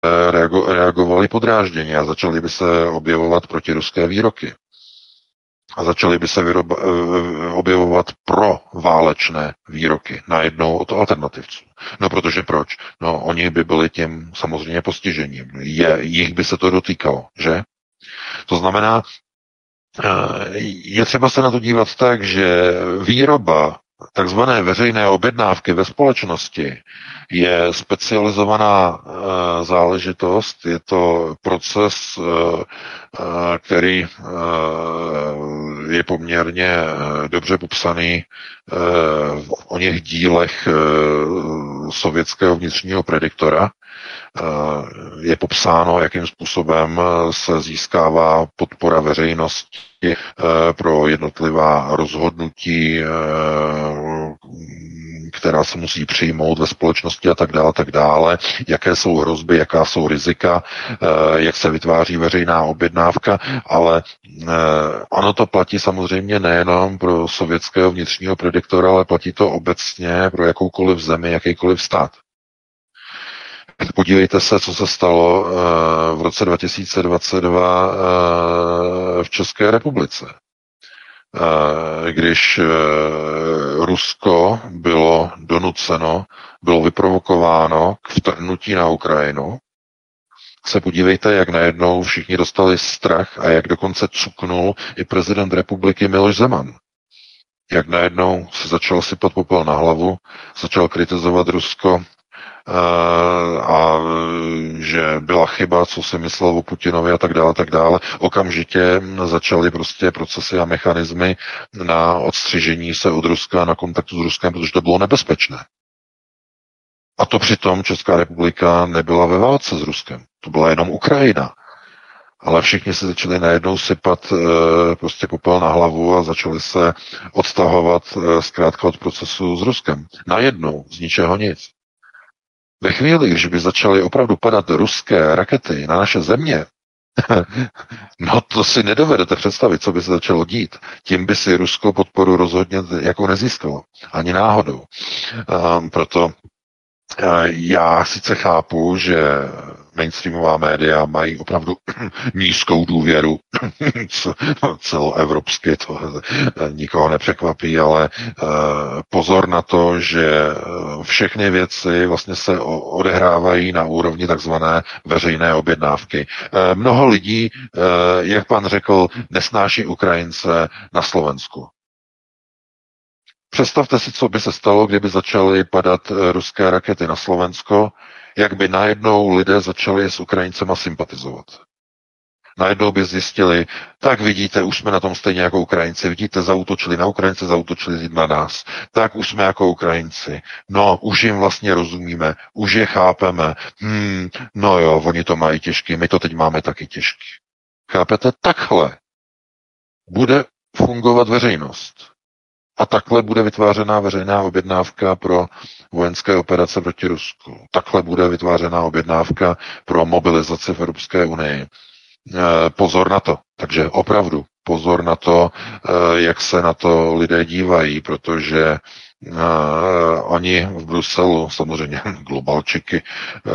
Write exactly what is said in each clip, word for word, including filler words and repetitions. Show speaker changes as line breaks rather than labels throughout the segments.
reago- reagovali podrážděně a začaly by se objevovat protiruské výroky. A začaly by se vyroba, objevovat pro válečné výroky najednou od alternativců. No protože proč? No oni by byli tím samozřejmě postižením. Je, jich by se to dotýkalo, že? To znamená, je třeba se na to dívat tak, že výroba takzvané veřejné objednávky ve společnosti je specializovaná e, záležitost, je to proces, e, e, který e, je poměrně dobře popsaný e, v o něch dílech e, sovětského vnitřního prediktora. Je popsáno, jakým způsobem se získává podpora veřejnosti pro jednotlivá rozhodnutí, která se musí přijmout ve společnosti a tak dále, tak dále, jaké jsou hrozby, jaká jsou rizika, jak se vytváří veřejná objednávka, ale ono to platí samozřejmě nejenom pro sovětského vnitřního prediktora, ale platí to obecně pro jakoukoliv zemi, jakýkoliv stát. Podívejte se, co se stalo v roce dva tisíce dvacet dva v České republice, když Rusko bylo donuceno, bylo vyprovokováno k vtrhnutí na Ukrajinu. Se podívejte, jak najednou všichni dostali strach a jak dokonce cuknul i prezident republiky Miloš Zeman. Jak najednou se začal sypat popel na hlavu, začal kritizovat Rusko, a že byla chyba, co si myslel o Putinovi a tak dále, tak dále. Okamžitě začaly prostě procesy a mechanismy na odstřižení se od Ruska, na kontaktu s Ruskem, protože to bylo nebezpečné. A to přitom Česká republika nebyla ve válce s Ruskem. To byla jenom Ukrajina. Ale všichni se začali najednou sypat e, prostě popel na hlavu a začali se odstahovat e, zkrátka od procesu s Ruskem. Najednou, z ničeho nic. Ve chvíli, když by začaly opravdu padat ruské rakety na naše země, no to si nedovedete představit, co by se začalo dít. Tím by si Rusko podporu rozhodně jako nezískalo. Ani náhodou. Um, proto uh, já sice chápu, že mainstreamová média mají opravdu nízkou důvěru celoevropsky, to nikoho nepřekvapí, ale pozor na to, že všechny věci vlastně se odehrávají na úrovni takzvané veřejné objednávky. Mnoho lidí, jak pan řekl, nesnáší Ukrajince na Slovensku. Představte si, co by se stalo, kdyby začaly padat ruské rakety na Slovensko, jak by najednou lidé začali s Ukrajincema sympatizovat. Najednou by zjistili, tak vidíte, už jsme na tom stejně jako Ukrajinci, vidíte, zaútočili na Ukrajince, zaútočili na nás. Tak už jsme jako Ukrajinci. No, už jim vlastně rozumíme, už je chápeme. Hmm, no jo, oni to mají těžký, my to teď máme taky těžký. Chápete? Takhle bude fungovat veřejnost. A takhle bude vytvářená veřejná objednávka pro vojenské operace proti Rusku. Takhle bude vytvářená objednávka pro mobilizaci v Evropské unii. Pozor na to. Takže opravdu pozor na to, jak se na to lidé dívají, protože oni v Bruselu, samozřejmě globalčiky,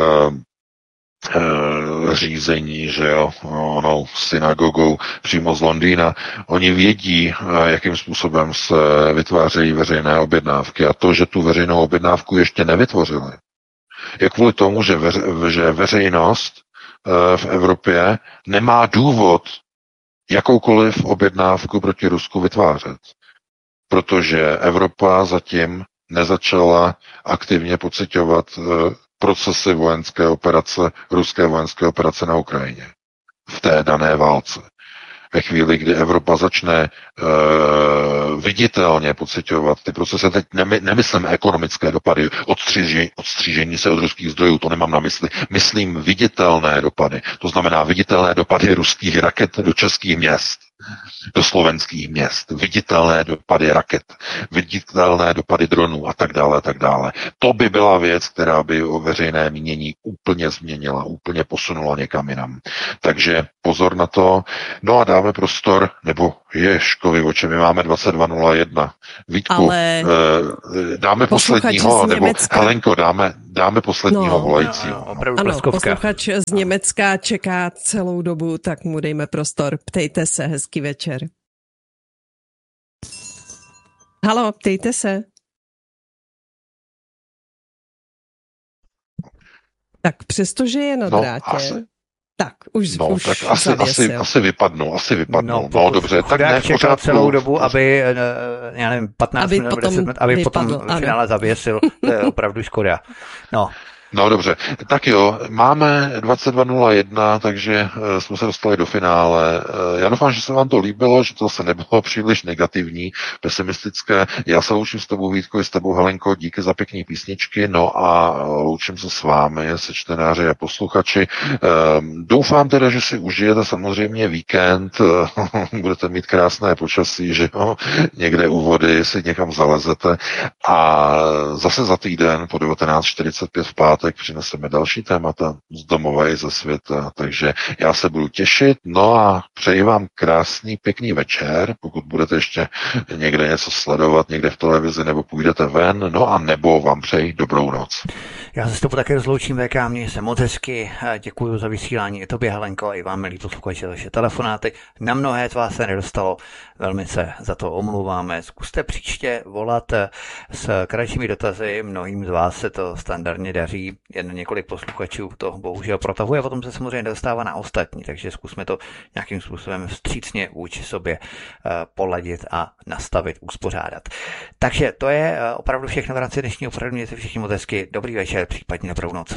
řízení, že jo, onou synagogou přímo z Londýna. Oni vědí, jakým způsobem se vytvářejí veřejné objednávky a to, že tu veřejnou objednávku ještě nevytvořili, je kvůli tomu, že, veř, že veřejnost v Evropě nemá důvod jakoukoliv objednávku proti Rusku vytvářet, protože Evropa zatím nezačala aktivně pociťovat procesy vojenské operace, ruské vojenské operace na Ukrajině v té dané válce. Ve chvíli, kdy Evropa začne e, viditelně pociťovat ty procesy, teď nemy, nemyslím ekonomické dopady, odstřížení, odstřížení se od ruských zdrojů, to nemám na mysli, myslím viditelné dopady, to znamená viditelné dopady ruských raket do českých měst. do slovenských měst, viditelné dopady raket, viditelné dopady dronů a tak dále, a tak dále. To by byla věc, která by o veřejné mínění úplně změnila, úplně posunula někam jinam. Takže pozor na to. No a dáme prostor, nebo Ježkovi, o čem my máme dvacet dva nula jedna. Vítku, Ale... eh, dáme posledního, nebo Helenko, dáme, dáme posledního no, volajícího.
No, no, ano, posluchač z Německa čeká celou dobu, tak mu dejme prostor. Ptejte se, hezký večer. Halo, ptejte se. Tak přestože je na drátě... No, asi... Tak, už,
no,
už
tak asi, asi, asi vypadnou, asi vypadnou. No, no dobře, tak ne,
čekal celou dobu, aby, já nevím, patnáct minut, deset minut, aby vypadl, potom v finále zavěsil, to je opravdu škoda. No.
No dobře, tak jo, máme dvacet dva nula jedna, takže uh, jsme se dostali do finále. Uh, já doufám, že se vám to líbilo, že to se nebylo příliš negativní, pesimistické. Já se loučím s tebou, Vítko, i s tebou, Helenko, díky za pěkné písničky, no a loučím se s vámi, se čtenáři a posluchači. Uh, doufám teda, že si užijete samozřejmě víkend, uh, budete mít krásné počasí, že jo, někde u vody si někam zalezete a zase za týden po devatenáct čtyřicet pět v pátek přineseme další témata z domova i ze světa, takže já se budu těšit, no a přeji vám krásný, pěkný večer, pokud budete ještě někde něco sledovat, někde v televizi, nebo půjdete ven, no a nebo vám přeji dobrou noc.
Já se s tebou také rozloučím, V K, měj se moc hezky, děkuji za vysílání, i tobě, Helenko, i vám, milí posluchači, za vaše telefonáty, na mnohé z vás se nedostalo, velmi se za to omlouváme, zkuste příště volat s kratšími dotazy, mnohým z vás se to standardně daří, jen několik posluchačů to bohužel protahuje a potom se samozřejmě dostává na ostatní, takže zkusme to nějakým způsobem vstřícně vůči sobě poladit a nastavit, uspořádat. Takže to je opravdu všechno v rámci dnešního pořadu, mějte všichni moc hezky, dobrý večer, případně dobrou noc.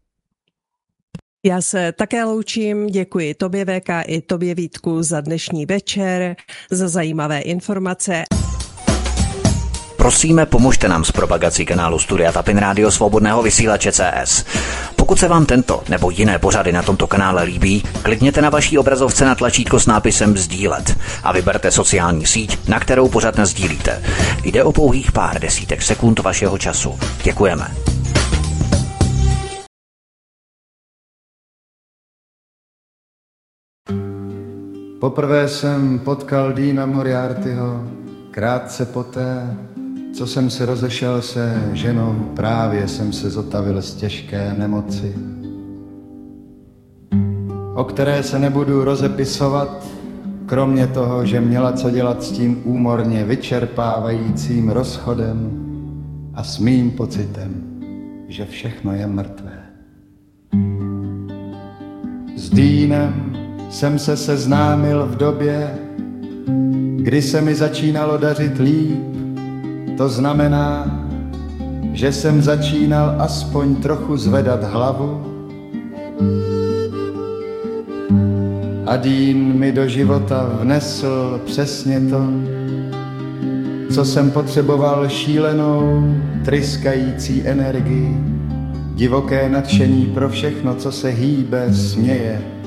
Já se také loučím, děkuji tobě, V K, i tobě, Vítku, za dnešní večer, za zajímavé informace.
Prosíme, pomožte nám s propagací kanálu Studia Tapin Rádio Svobodného vysílače C S. Pokud se vám tento nebo jiné pořady na tomto kanále líbí, klikněte na vaší obrazovce na tlačítko s nápisem sdílet a vyberte sociální síť, na kterou pořad nasdílíte. Jde o pouhých pár desítek sekund vašeho času. Děkujeme.
Poprvé jsem potkal Deana Moriartyho, krátce poté, co jsem se rozešel se ženou, právě jsem se zotavil z těžké nemoci, o které se nebudu rozepisovat, kromě toho, že měla co dělat s tím úmorně vyčerpávajícím rozchodem a s mým pocitem, že všechno je mrtvé. S Deanem jsem se seznámil v době, kdy se mi začínalo dařit líp. To znamená, že jsem začínal aspoň trochu zvedat hlavu. A Dean mi do života vnesl přesně to, co jsem potřeboval, šílenou, tryskající energii, divoké nadšení pro všechno, co se hýbe, směje